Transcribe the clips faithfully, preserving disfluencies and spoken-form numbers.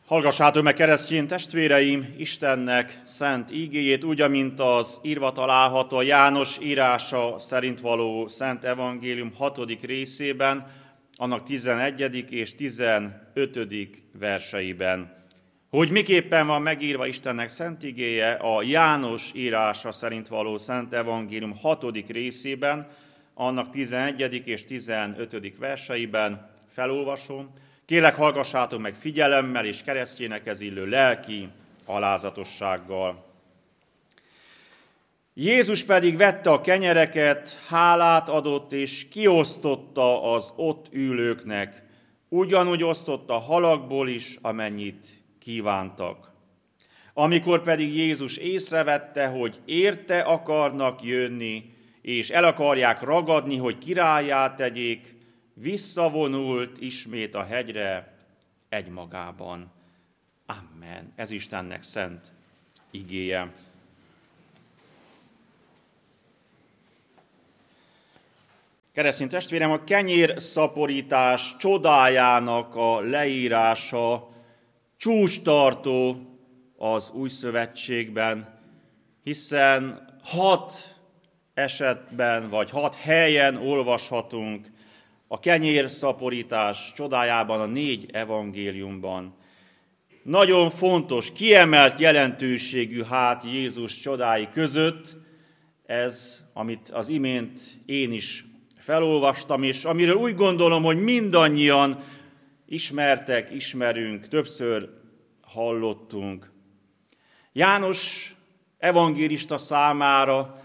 Hallgassátok meg, keresztény testvéreim, Istennek szent ígéjét, úgy, amint az írva található a János írása szerint való Szent Evangélium hatodik részében, annak tizenegyedik és tizenötödik verseiben. Hogy miképpen van megírva Istennek szent igéje a János írása szerint való Szent Evangélium hatodik részében, annak tizenegyedik és tizenötödik verseiben, felolvasom. Kérlek, hallgassátok meg figyelemmel és keresztjénekhez illő lelki alázatossággal. Jézus pedig vette a kenyereket, hálát adott és kiosztotta az ott ülőknek. Ugyanúgy osztotta halakból is, amennyit kívántak. Amikor pedig Jézus észrevette, hogy érte akarnak jönni, és el akarják ragadni, hogy királlyá tegyék, visszavonult ismét a hegyre egymagában. Amen. Ez Istennek szent igéje. Keresztény testvérem, a kenyérszaporítás csodájának a leírása csúcstartó az Új Szövetségben, hiszen hat esetben vagy hat helyen olvashatunk a kenyérszaporítás csodájában a négy evangéliumban. Nagyon fontos, kiemelt jelentőségű hát Jézus csodái között ez, amit az imént én is felolvastam, és amiről úgy gondolom, hogy mindannyian ismertek, ismerünk, többször hallottunk. János evangélista számára,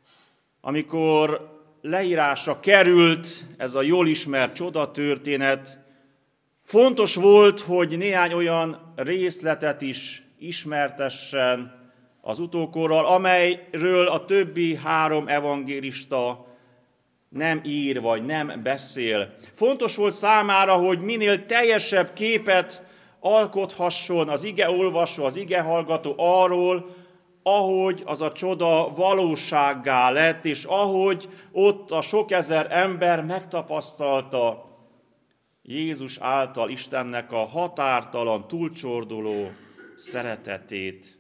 amikor leírásra került ez a jól ismert csodatörténet, fontos volt, hogy néhány olyan részletet is ismertessen az utókorral, amelyről a többi három evangélista nem ír vagy nem beszél. Fontos volt számára, hogy minél teljesebb képet alkothasson az igeolvasó, az igehallgató arról, ahogy az a csoda valósággá lett, és ahogy ott a sok ezer ember megtapasztalta Jézus által Istennek a határtalan, túlcsorduló szeretetét.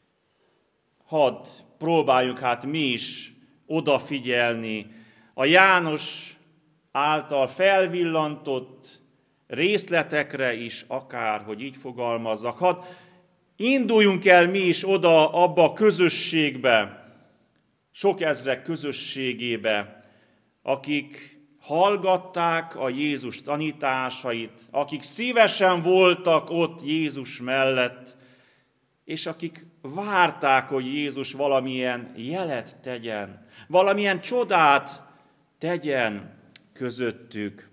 Hadd próbáljunk hát mi is odafigyelni a János által felvillantott részletekre is, akár, hogy így fogalmazzak. Hadd induljunk el mi is oda abba a közösségbe, sok ezrek közösségébe, akik hallgatták a Jézus tanításait, akik szívesen voltak ott Jézus mellett, és akik várták, hogy Jézus valamilyen jelet tegyen, valamilyen csodát tegyen közöttük.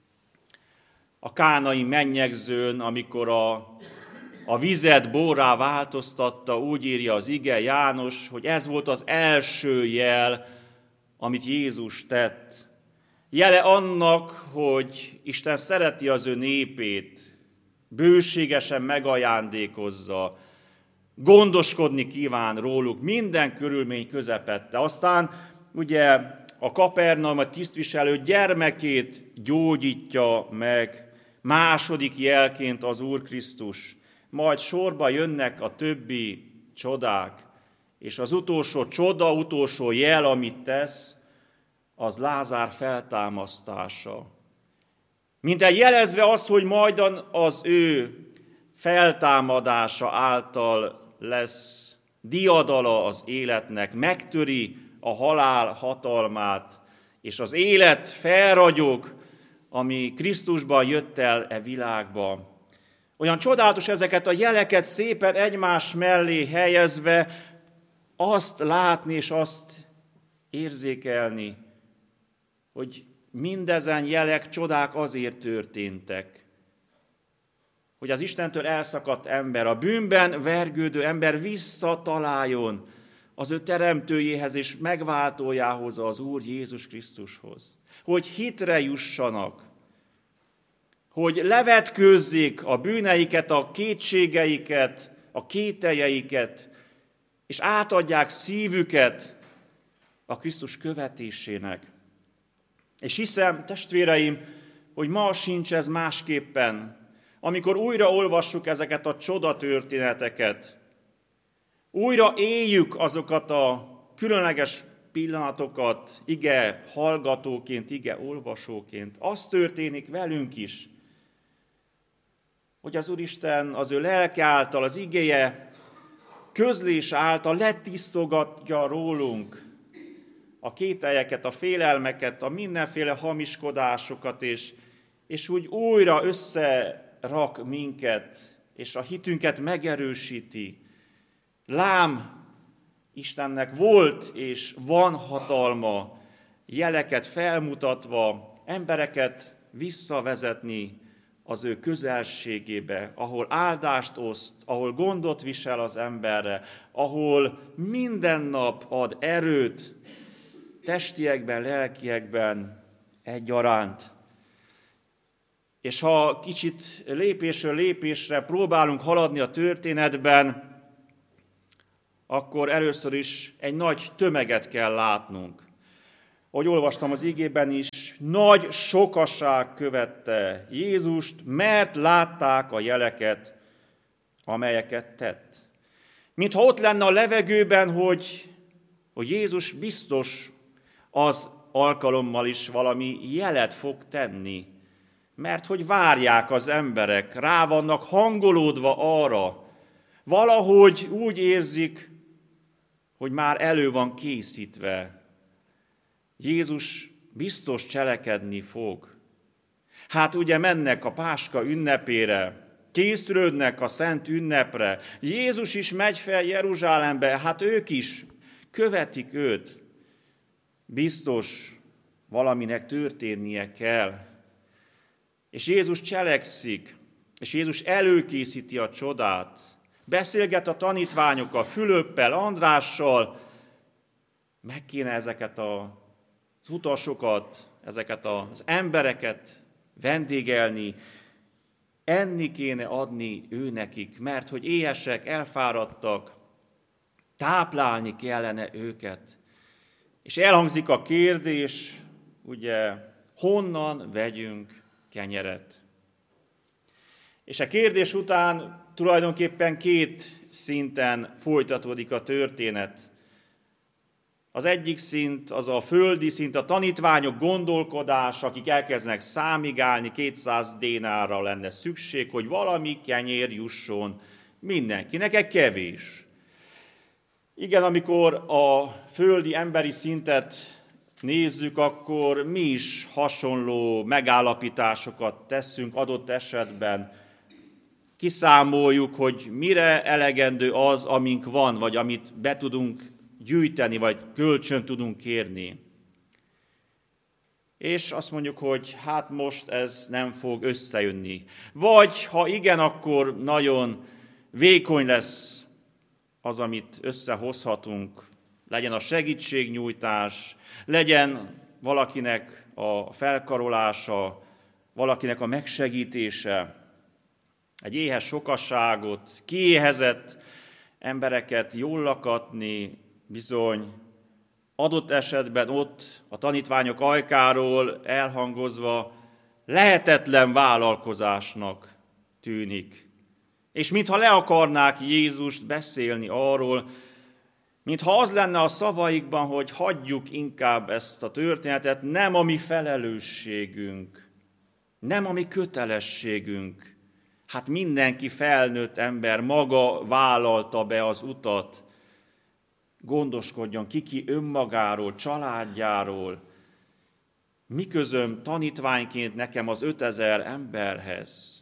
A kánai mennyegzőn, amikor a, a vizet borrá változtatta, úgy írja az ige János, hogy ez volt az első jel, amit Jézus tett. Jele annak, hogy Isten szereti az ő népét, bőségesen megajándékozza, gondoskodni kíván róluk minden körülmény közepette. Aztán ugye a Kapernaum tisztviselő gyermekét gyógyítja meg, második jelként az Úr Krisztus. Majd sorba jönnek a többi csodák, és az utolsó csoda, utolsó jel, amit tesz, az Lázár feltámasztása. Mintegy jelezve az, hogy majd az ő feltámadása által lesz diadala az életnek, megtöri a halál hatalmát, és az élet felragyog, ami Krisztusban jött el e világba. Olyan csodálatos ezeket a jeleket szépen egymás mellé helyezve azt látni és azt érzékelni, hogy mindezen jelek, csodák azért történtek, hogy az Istentől elszakadt ember, a bűnben vergődő ember visszataláljon az ő teremtőjéhez és megváltójához, az Úr Jézus Krisztushoz. Hogy hitre jussanak, hogy levetkőzzék a bűneiket, a kétségeiket, a kételjeiket, és átadják szívüket a Krisztus követésének. És hiszem, testvéreim, hogy ma sincs ez másképpen. amikor újra olvassuk ezeket a csodatörténeteket, újra éljük azokat a különleges pillanatokat, ige hallgatóként, ige olvasóként, az történik velünk is, hogy az Úristen az ő lelke által, az igéje közlés által letisztogatja rólunk a kételyeket, a félelmeket, a mindenféle hamiskodásokat, és, és úgy újra összerak minket, és a hitünket megerősíti. Lám, Istennek volt és van hatalma jeleket felmutatva, embereket visszavezetni az ő közelségébe, ahol áldást oszt, ahol gondot visel az emberre, ahol minden nap ad erőt, testiekben, lelkiekben egyaránt. És ha kicsit lépésről lépésre próbálunk haladni a történetben, akkor először is egy nagy tömeget kell látnunk. Ahogy olvastam az igében is, nagy sokaság követte Jézust, mert látták a jeleket, amelyeket tett. Mintha ott lenne a levegőben, hogy, hogy Jézus biztos az alkalommal is valami jelet fog tenni, mert hogy várják az emberek, rá vannak hangolódva arra, valahogy úgy érzik, hogy már elő van készítve. Jézus biztos cselekedni fog. Hát ugye mennek a Páska ünnepére, készülődnek a szent ünnepre, Jézus is megy fel Jeruzsálembe, hát ők is követik őt. Biztos valaminek történnie kell. És Jézus cselekszik, és Jézus előkészíti a csodát. Beszélget a tanítványokkal, Fülöppel, Andrással, meg kéne ezeket a az utasokat, ezeket az embereket vendégelni, enni kéne adni őnekik, mert hogy éhesek, elfáradtak, táplálni kellene őket. És elhangzik a kérdés, ugye, honnan vegyünk kenyeret? És a kérdés után tulajdonképpen két szinten folytatódik a történet. Az egyik szint, az a földi szint, a tanítványok gondolkodása, akik elkezdenek számigálni, kétszáz dénárra lenne szükség, hogy valami kenyér jusson mindenkinek, egy kevés. Igen, amikor a földi emberi szintet nézzük, akkor mi is hasonló megállapításokat teszünk adott esetben. Kiszámoljuk, hogy mire elegendő az, amink van, vagy amit be tudunk gyűjteni, vagy kölcsön tudunk kérni. És azt mondjuk, hogy hát most ez nem fog összejönni. Vagy ha igen, akkor nagyon vékony lesz az, amit összehozhatunk. Legyen a segítségnyújtás, legyen valakinek a felkarolása, valakinek a megsegítése, egy éhes sokasságot, kiéhezett embereket jól lakatni, bizony adott esetben ott a tanítványok ajkáról elhangozva lehetetlen vállalkozásnak tűnik. És mintha le akarnák Jézust beszélni arról, mintha az lenne a szavaikban, hogy hagyjuk inkább ezt a történetet, nem a mi felelősségünk, nem a mi kötelességünk. Hát mindenki felnőtt ember maga vállalta be az utat, gondoskodjon ki-ki önmagáról, családjáról. Mi közöm tanítványként nekem az ötezer emberhez?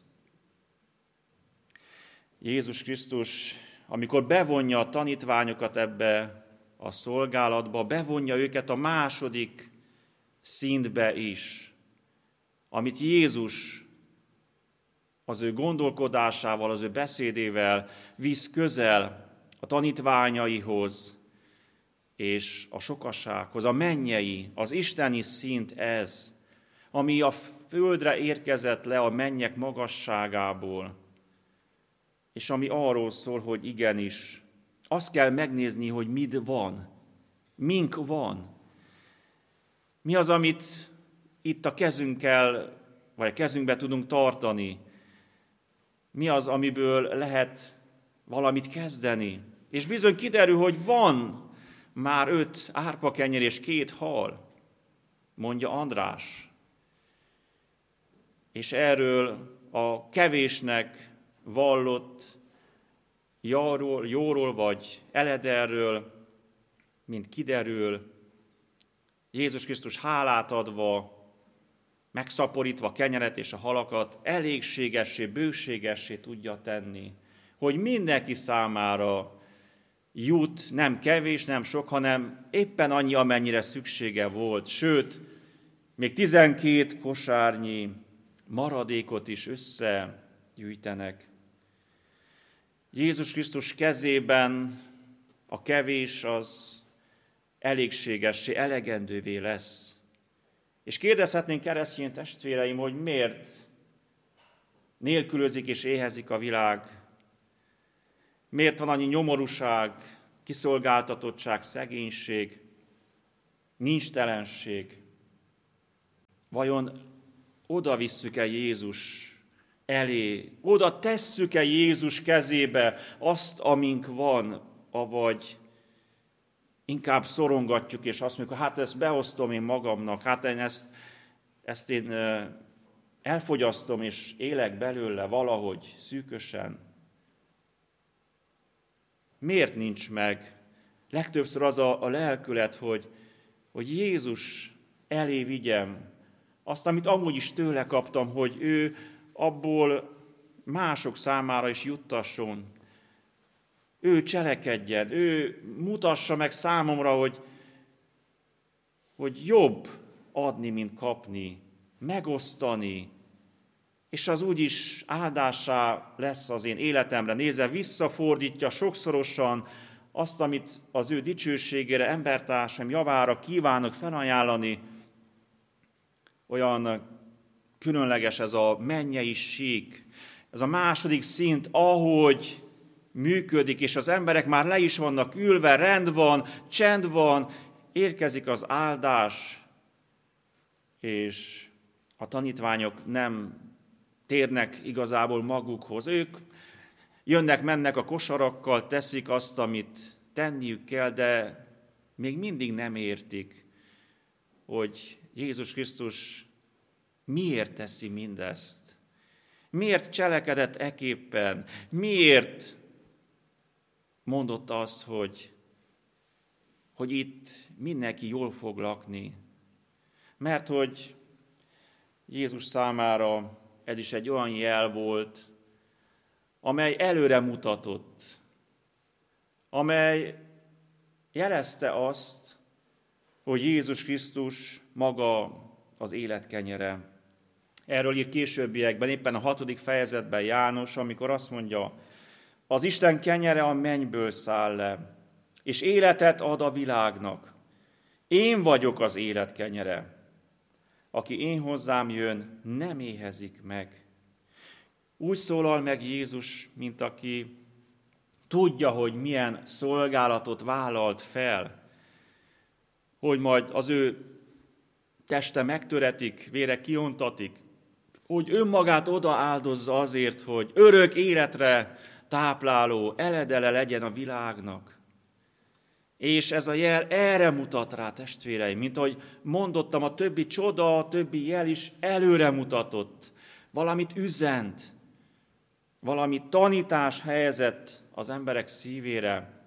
Jézus Krisztus, amikor bevonja a tanítványokat ebbe a szolgálatba, bevonja őket a második szintbe is, amit Jézus az ő gondolkodásával, az ő beszédével visz közel a tanítványaihoz és a sokassághoz. A mennyei, az isteni szint ez, ami a földre érkezett le a mennyek magasságából, és ami arról szól, hogy igenis, azt kell megnézni, hogy mit van, mink van. Mi az, amit itt a kezünkkel, vagy a kezünkbe tudunk tartani. mi az, amiből lehet valamit kezdeni. És bizony kiderül, hogy van már öt árpakenyér és két hal, mondja András. És erről a kevésnek vallott jóról, jóról vagy elederről, mint kiderül, Jézus Krisztus hálát adva, megszaporítva a kenyeret és a halakat, elégségessé, bőségessé tudja tenni, hogy mindenki számára jut, nem kevés, nem sok, hanem éppen annyi, amennyire szüksége volt. Sőt, még tizenkét kosárnyi maradékot is összegyűjtenek. Jézus Krisztus kezében a kevés az elégségessé, elegendővé lesz. És kérdezhetnénk keresztény testvéreim, hogy miért nélkülözik és éhezik a világ, miért van annyi nyomorúság, kiszolgáltatottság, szegénység, nincstelenség. Vajon oda visszük-e Jézus elé, oda tesszük-e Jézus kezébe azt, amink van, avagy inkább szorongatjuk, és azt mondjuk, hát ezt behoztom én magamnak, hát én ezt, ezt én elfogyasztom, és élek belőle valahogy szűkösen. Miért nincs meg? Legtöbbször az a, a lelkület, hogy, hogy Jézus elé vigyem azt, amit amúgy is tőle kaptam, hogy ő abból mások számára is juttasson. Ő cselekedjen, ő mutassa meg számomra, hogy, hogy jobb adni, mint kapni, megosztani, és az úgyis áldásá lesz az én életemre nézve, visszafordítja sokszorosan azt, amit az ő dicsőségére, embertársam javára kívánok felajánlani. Olyan különleges ez a mennyei sík, ez a második szint, ahogy működik, és az emberek már le is vannak ülve, rend van, csend van, érkezik az áldás, és a tanítványok nem térnek igazából magukhoz. Ők jönnek, mennek a kosarakkal, teszik azt, amit tenniük kell, de még mindig nem értik, hogy Jézus Krisztus miért teszi mindezt. Miért cselekedett eképpen? Miért mondott azt, hogy, hogy itt mindenki jól fog lakni? Mert hogy Jézus számára ez is egy olyan jel volt, amely előre mutatott, amely jelezte azt, hogy Jézus Krisztus maga az élet kenyere. Erről ír későbbiekben, éppen a hatodik fejezetben János, amikor azt mondja, az Isten kenyere a mennyből száll le, és életet ad a világnak. Én vagyok az élet kenyere. Aki én hozzám jön, nem éhezik meg. Úgy szólal meg Jézus, mint aki tudja, hogy milyen szolgálatot vállalt fel, hogy majd az ő teste megtöretik, vére kiontatik, hogy önmagát odaáldozza azért, hogy örök életre tápláló eledele legyen a világnak. És ez a jel erre mutat rá, testvéreim, mint ahogy mondottam, a többi csoda, a többi jel is előre mutatott. Valamit üzent, valami tanítás helyezett az emberek szívére.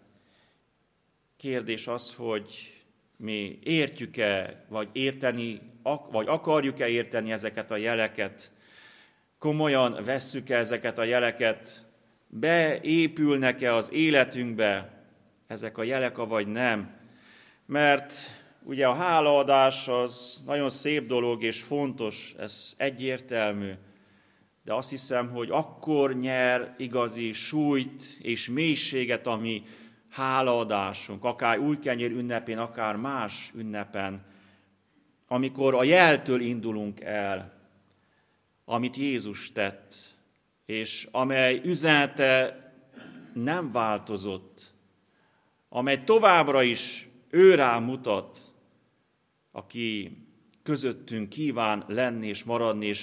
Kérdés az, hogy mi értjük-e, vagy érteni, vagy akarjuk-e érteni ezeket a jeleket, komolyan vesszük-e ezeket a jeleket, beépülnek-e az életünkbe ezek a jelek, vagy nem. Mert ugye a hálaadás az nagyon szép dolog és fontos, ez egyértelmű, de azt hiszem, hogy akkor nyer igazi súlyt és mélységet a mi hálaadásunk, akár újkenyér ünnepén, akár más ünnepen, amikor a jeltől indulunk el, amit Jézus tett, és amely üzenete nem változott, amely továbbra is őrá mutat, aki közöttünk kíván lenni és maradni, és,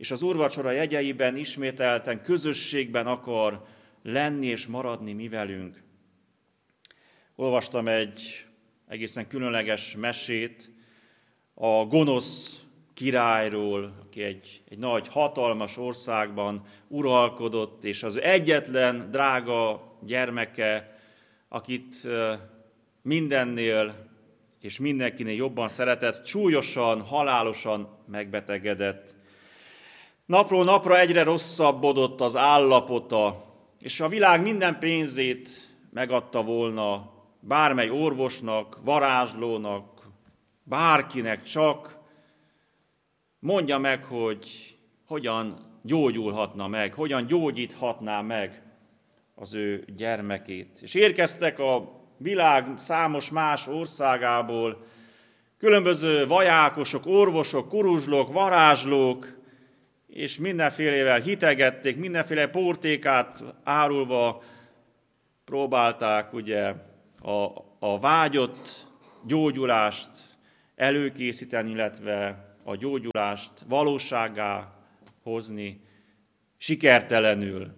és az úrvacsora jegyeiben ismételten közösségben akar lenni és maradni mi velünk. Olvastam egy egészen különleges mesét a gonosz királyról, aki egy, egy nagy, hatalmas országban uralkodott, és az egyetlen drága gyermeke, akit mindennél és mindenkinél jobban szeretett, súlyosan, halálosan megbetegedett. Napról napra egyre rosszabbodott az állapota, és a világ minden pénzét megadta volna bármely orvosnak, varázslónak, bárkinek, csak mondja meg, hogy hogyan gyógyulhatna meg, hogyan gyógyíthatná meg az ő gyermekét. És érkeztek a világ számos más országából különböző vajákosok, orvosok, kuruzslók, varázslók, és mindenfélevel hitegették, mindenféle portékát árulva próbálták ugye a, a vágyott gyógyulást előkészíteni, illetve a gyógyulást valósággá hozni sikertelenül.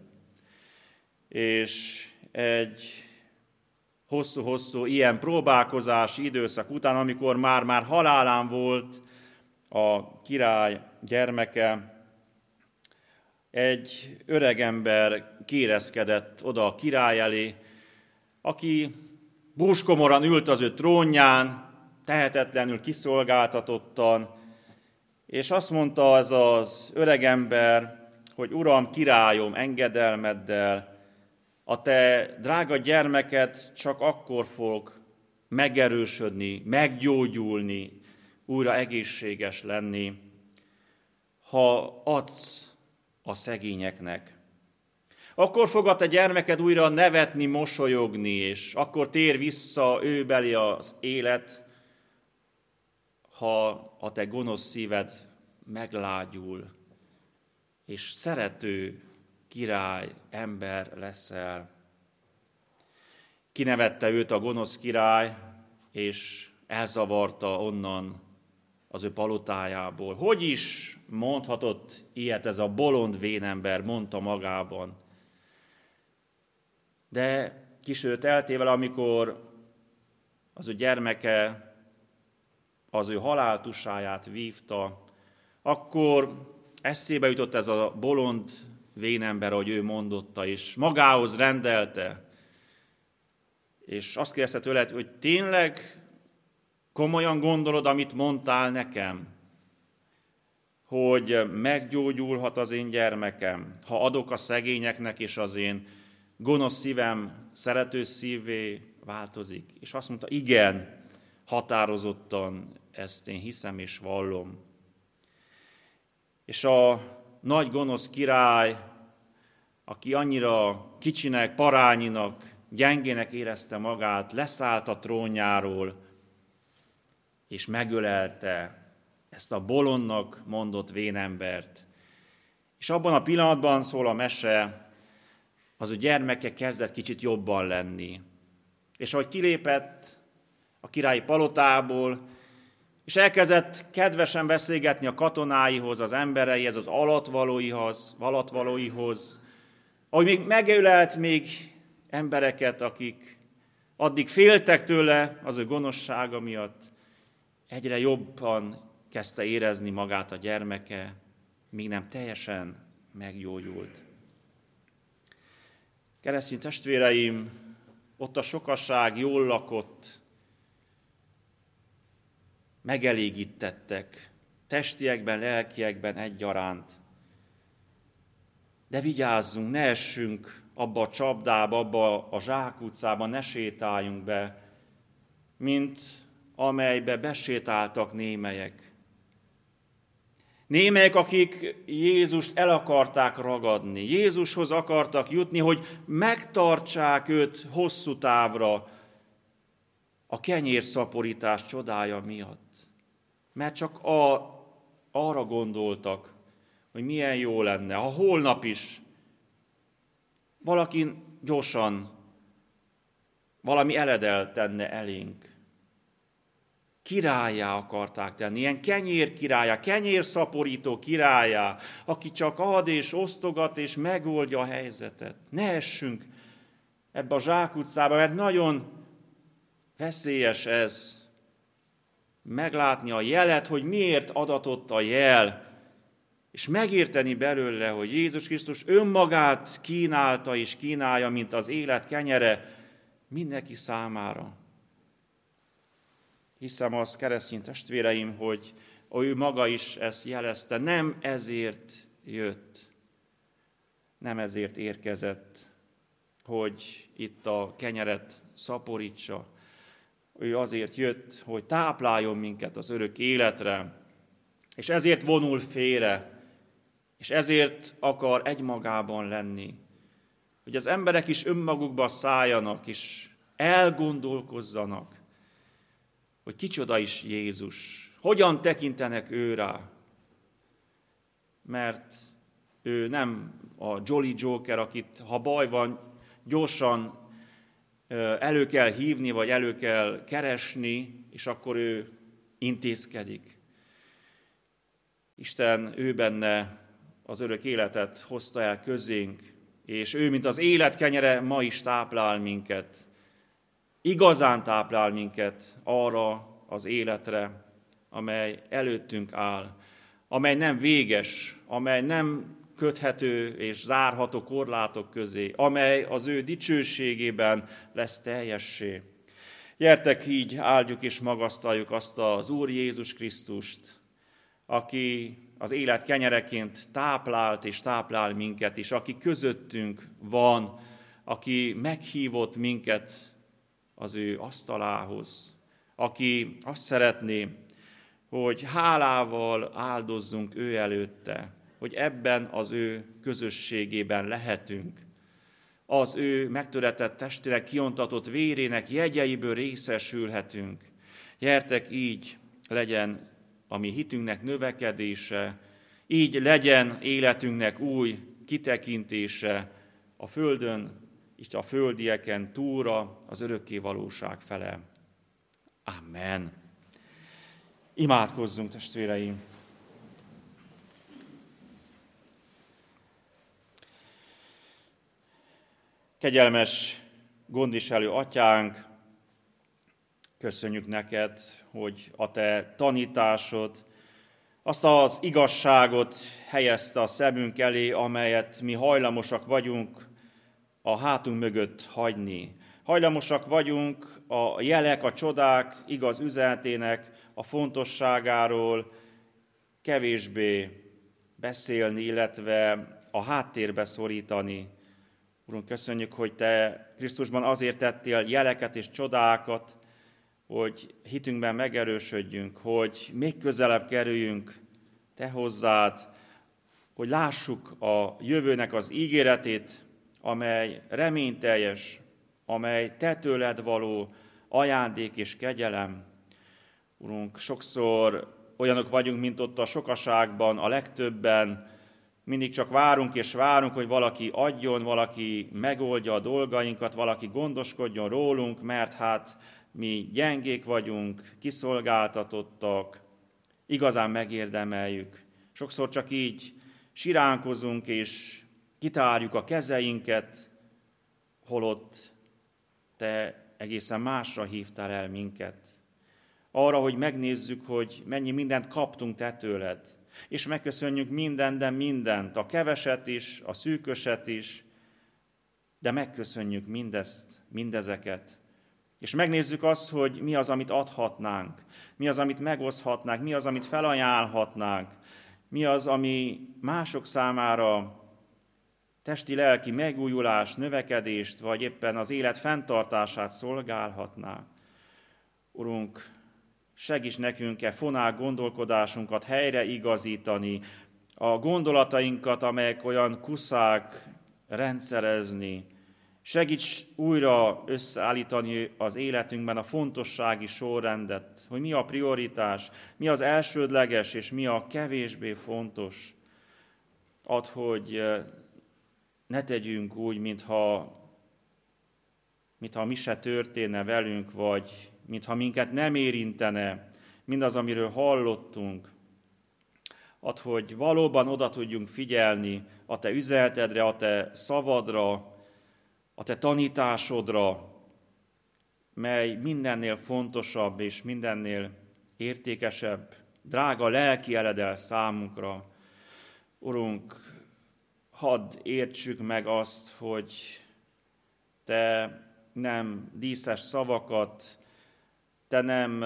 És egy hosszú-hosszú ilyen próbálkozási időszak után, amikor már-már halálán volt a király gyermeke, egy öregember kérezkedett oda a király elé, aki búskomoran ült az ő trónján, tehetetlenül, kiszolgáltatottan, és azt mondta ez az öregember, hogy Uram, királyom, engedelmeddel, a te drága gyermeked csak akkor fog megerősödni, meggyógyulni, újra egészséges lenni, ha adsz a szegényeknek. Akkor fog a te gyermeked újra nevetni, mosolyogni, és akkor tér vissza őbeli az élet, ha a te gonosz szíved meglágyul, és szerető király, ember leszel. Kinevette őt a gonosz király, és elzavarta onnan az ő palotájából. Hogy is mondhatott ilyet ez a bolond vénember, mondta magában. De kis időt eltével, amikor az ő gyermeke az ő haláltusáját vívta, akkor eszébe jutott ez a bolond vénember, ahogy ő mondotta, és magához rendelte, és azt kérdezte tőle, hogy tényleg komolyan gondolod, amit mondtál nekem, hogy meggyógyulhat az én gyermekem, ha adok a szegényeknek, és az én gonosz szívem szerető szívé változik. És azt mondta, igen, határozottan ezt én hiszem és vallom. És a nagy gonosz király, aki annyira kicsinek, parányinak, gyengének érezte magát, leszállt a trónjáról, és megölelte ezt a bolondnak mondott vénembert. És abban a pillanatban, szól a mese, az ő gyermeke kezdett kicsit jobban lenni. És ahogy kilépett a királyi palotából, és elkezdett kedvesen beszélgetni a katonáihoz, az embereihez, az alatvalóihoz, alatvalóihoz, ahogy még megölelt még embereket, akik addig féltek tőle az ő gonoszsága miatt, egyre jobban kezdte érezni magát a gyermeke, míg nem teljesen meggyógyult. Keresztény testvéreim, ott a sokaság jól lakott, megelégítettek, testiekben, lelkiekben egyaránt. De vigyázzunk, ne essünk abba a csapdába, abba a zsákutcába, ne sétáljunk be, mint amelybe besétáltak némelyek. Némelyek, akik Jézust el akarták ragadni, Jézushoz akartak jutni, hogy megtartsák őt hosszú távra a kenyérszaporítás csodája miatt. Mert csak a, arra gondoltak, hogy milyen jó lenne, ha holnap is valaki gyorsan valami eledel tenne elénk. királyá akarták tenni, ilyen kenyér királyá, kenyérszaporító királyá, aki csak ad és osztogat és megoldja a helyzetet. Ne essünk ebbe a zsákutcába, mert nagyon veszélyes ez. Meglátni a jelet, hogy miért adatott a jel, és megérteni belőle, hogy Jézus Krisztus önmagát kínálta és kínálja, mint az élet kenyere mindenki számára. Hiszem azt, keresztény testvéreim, hogy ő maga is ezt jelezte. Nem ezért jött, nem ezért érkezett, hogy itt a kenyeret szaporítsa. Ő azért jött, hogy tápláljon minket az örök életre, és ezért vonul félre, és ezért akar egymagában lenni. Hogy az emberek is önmagukba szálljanak, és elgondolkozzanak, hogy kicsoda is Jézus, hogyan tekintenek ő rá. Mert ő nem a Jolly Joker, akit ha baj van, gyorsan elő kell hívni, vagy elő kell keresni, és akkor ő intézkedik. Isten ő benne az örök életet hozta el közénk, és ő, mint az élet kenyere, ma is táplál minket. Igazán táplál minket arra az életre, amely előttünk áll, amely nem véges, amely nem köthető és zárható korlátok közé, amely az ő dicsőségében lesz teljessé. Gyertek így, áldjuk és magasztaljuk azt az Úr Jézus Krisztust, aki az élet kenyereként táplált és táplál minket is, aki közöttünk van, aki meghívott minket az ő asztalához, aki azt szeretné, hogy hálával áldozzunk ő előtte, hogy ebben az ő közösségében lehetünk. Az ő megtöretett testének, kiontatott vérének jegyeiből részesülhetünk. Gyertek, így legyen a mi hitünknek növekedése, így legyen életünknek új kitekintése a földön, és a földieken túlra az örökké valóság fele. Amen. Imádkozzunk, testvéreim! Kegyelmes, gondviselő atyánk, köszönjük neked, hogy a te tanításod, azt az igazságot helyezte a szemünk elé, amelyet mi hajlamosak vagyunk a hátunk mögött hagyni. Hajlamosak vagyunk a jelek, a csodák igaz üzenetének a fontosságáról kevésbé beszélni, illetve a háttérbe szorítani. Urunk, köszönjük, hogy te Krisztusban azért tettél jeleket és csodákat, hogy hitünkben megerősödjünk, hogy még közelebb kerüljünk te hozzád, hogy lássuk a jövőnek az ígéretét, amely reményteljes, amely te tőled való ajándék és kegyelem. Urunk, sokszor olyanok vagyunk, mint ott a sokaságban, a legtöbben, mindig csak várunk és várunk, hogy valaki adjon, valaki megoldja a dolgainkat, valaki gondoskodjon rólunk, mert hát mi gyengék vagyunk, kiszolgáltatottak, igazán megérdemeljük. Sokszor csak így siránkozunk és kitárjuk a kezeinket, holott te egészen másra hívtál el minket. Arra, hogy megnézzük, hogy mennyi mindent kaptunk te tőled, és megköszönjük mindent, de mindent, a keveset is, a szűköset is, de megköszönjük mindezt, mindezeket. És megnézzük azt, hogy mi az, amit adhatnánk, mi az, amit megoszthatnánk, mi az, amit felajánlhatnánk, mi az, ami mások számára testi-lelki megújulást, növekedést, vagy éppen az élet fenntartását szolgálhatná. Urunk, segíts nekünk-e fonál gondolkodásunkat helyre igazítani, a gondolatainkat, amelyek olyan kuszák, rendszerezni. Segíts újra összeállítani az életünkben a fontossági sorrendet, hogy mi a prioritás, mi az elsődleges, és mi a kevésbé fontos. Add, hogy ne tegyünk úgy, mintha, mintha mi se történne velünk, vagy mintha minket nem érintene mindaz, amiről hallottunk. Add, hogy valóban oda tudjunk figyelni a Te üzenetedre, a Te szavadra, a Te tanításodra, mely mindennél fontosabb és mindennél értékesebb, drága lelki eledel számunkra. Urunk, hadd értsük meg azt, hogy Te nem díszes szavakat, Te nem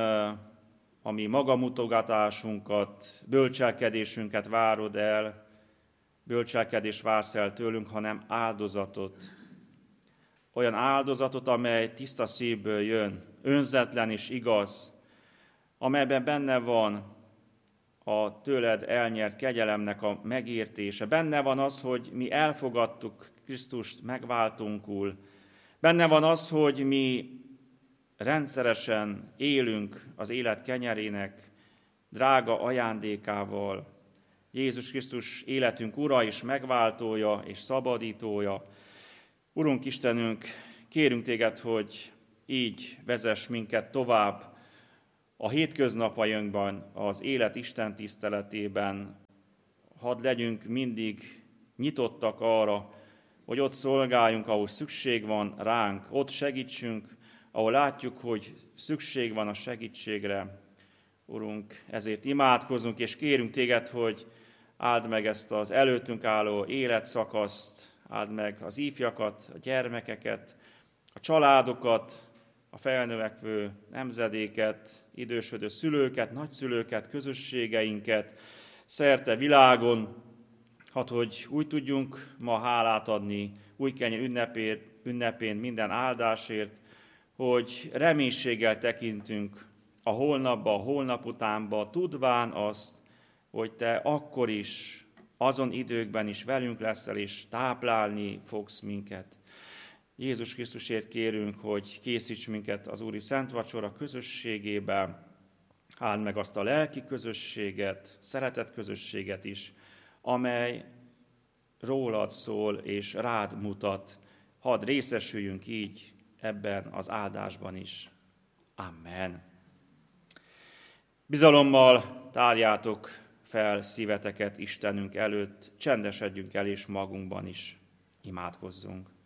a mi magamutogatásunkat, bölcselkedésünket várod el, bölcselkedést vársz el tőlünk, hanem áldozatot. Olyan áldozatot, amely tiszta szívből jön, önzetlen és igaz, amelyben benne van a tőled elnyert kegyelemnek a megértése. Benne van az, hogy mi elfogadtuk Krisztust megváltunkul. Benne van az, hogy mi rendszeresen élünk az élet kenyerének drága ajándékával. Jézus Krisztus életünk ura és megváltója és szabadítója. Urunk Istenünk, kérünk téged, hogy így vezess minket tovább a hétköznapjainkban, az élet Isten tiszteletében. Hadd legyünk mindig nyitottak arra, hogy ott szolgáljunk, ahol szükség van ránk, ott segítsünk, ahol látjuk, hogy szükség van a segítségre. Urunk, ezért imádkozunk, és kérünk téged, hogy áld meg ezt az előttünk álló életszakaszt, áld meg az ifjakat, a gyermekeket, a családokat, a felnövekvő nemzedéket, idősödő szülőket, nagyszülőket, közösségeinket, szerte világon, hadd, hogy úgy tudjunk ma hálát adni új kenyér ünnepén, ünnepén minden áldásért, hogy reménységgel tekintünk a holnapba, a holnap utánba, tudván azt, hogy Te akkor is, azon időkben is velünk leszel, és táplálni fogsz minket. Jézus Krisztusért kérünk, hogy készíts minket az Úri Szent Vacsora közösségébe, áld meg azt a lelki közösséget, szeretett közösséget is, amely rólad szól és rád mutat. Hadd részesüljünk így ebben az áldásban is. Amen. Bizalommal tárjátok fel szíveteket Istenünk előtt, csendesedjünk el és magunkban is imádkozzunk.